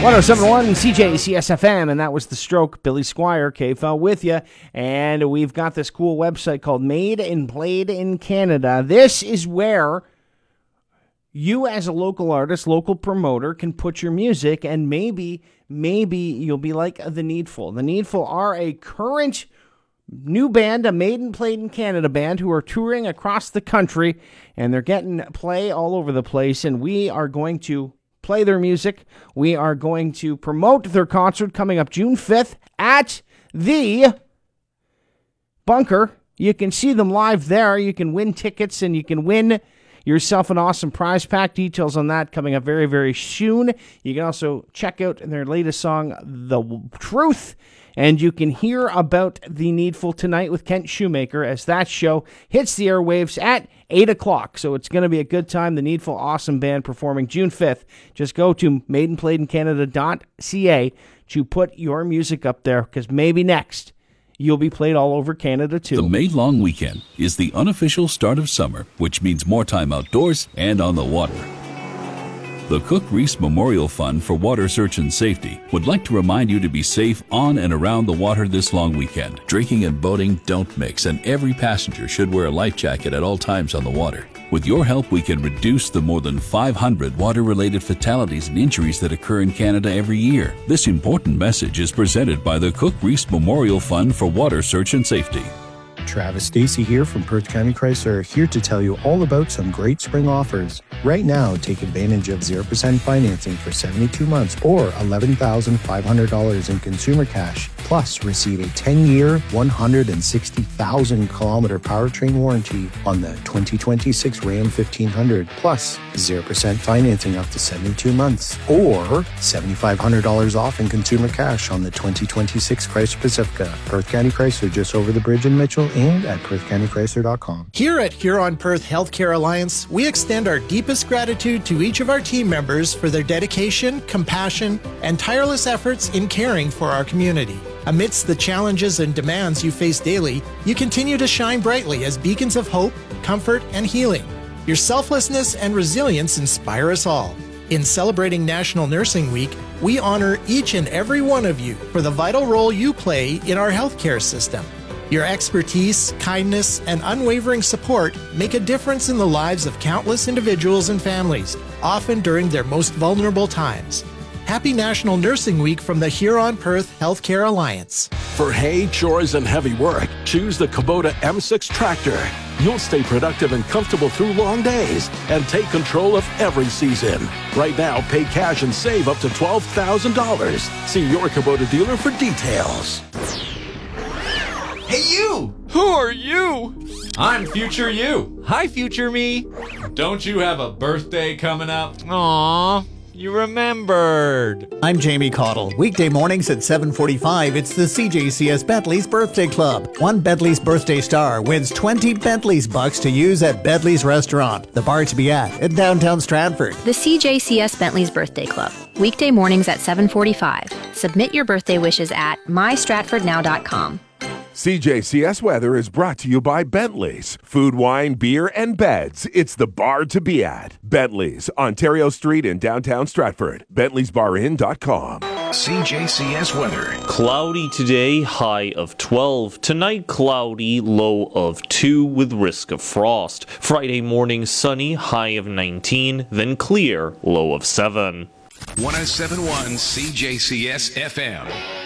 1071 CJCSFM, and that was The Stroke. Billy Squire, KFL with you. And we've got this cool website called Made and Played in Canada. This is where you as a local artist, local promoter, can put your music, and maybe you'll be like The Needful. The Needful are a current new band, a Made and Played in Canada band, who are touring across the country, and they're getting play all over the place, and we are going to play their music. We are going to promote their concert coming up June 5th at the Bunker. You can see them live there. You can win tickets, and you can win yourself an awesome prize pack. Details on that coming up very, very soon. You can also check out their latest song, The Truth, and you can hear about The Needful tonight with Kent Shoemaker as that show hits the airwaves at 8 o'clock. So it's going to be a good time. The Needful, awesome band performing June 5th. Just go to madeandplayedincanada.ca to put your music up there, because maybe next you'll be played all over Canada too. The May Long Weekend is the unofficial start of summer, which means more time outdoors and on the water. The Cook Reese Memorial Fund for Water Search and Safety would like to remind you to be safe on and around the water this long weekend. Drinking and boating don't mix, and every passenger should wear a life jacket at all times on the water. With your help, we can reduce the more than 500 water-related fatalities and injuries that occur in Canada every year. This important message is presented by the Cook Reese Memorial Fund for Water Search and Safety. Travis Stacey here from Perth County Chrysler, here to tell you all about some great spring offers. Right now, take advantage of 0% financing for 72 months or $11,500 in consumer cash. Plus, receive a 10-year, 160,000-kilometer powertrain warranty on the 2026 Ram 1500. Plus, 0% financing up to 72 months or $7,500 off in consumer cash on the 2026 Chrysler Pacifica. Perth County Chrysler, just over the bridge in Mitchell, and at PerthCountyChrysler.com. Here at Huron Perth Healthcare Alliance, we extend our deepest gratitude to each of our team members for their dedication, compassion, and tireless efforts in caring for our community. Amidst the challenges and demands you face daily, you continue to shine brightly as beacons of hope, comfort, and healing. Your selflessness and resilience inspire us all. In celebrating National Nursing Week, we honor each and every one of you for the vital role you play in our healthcare system. Your expertise, kindness, and unwavering support make a difference in the lives of countless individuals and families, often during their most vulnerable times. Happy National Nursing Week from the Huron Perth Healthcare Alliance. For hay, chores, and heavy work, choose the Kubota M6 tractor. You'll stay productive and comfortable through long days and take control of every season. Right now, pay cash and save up to $12,000. See your Kubota dealer for details. Hey, you! Who are you? I'm Future You. Hi, Future Me. Don't you have a birthday coming up? Aww, you remembered. I'm Jamie Cottle. Weekday mornings at 7:45, it's the CJCS Bentley's Birthday Club. One Bentley's birthday star wins 20 Bentley's bucks to use at Bentley's Restaurant, the bar to be at in downtown Stratford. The CJCS Bentley's Birthday Club. Weekday mornings at 7:45. Submit your birthday wishes at mystratfordnow.com. CJCS Weather is brought to you by Bentley's. Food, wine, beer, and beds. It's the bar to be at. Bentley's, Ontario Street in downtown Stratford. Bentley'sBarIn.com. CJCS weather. Cloudy today, high of 12. Tonight, cloudy, low of 2 with risk of frost. Friday morning, sunny, high of 19. Then clear, low of 7. 1071 CJCS FM.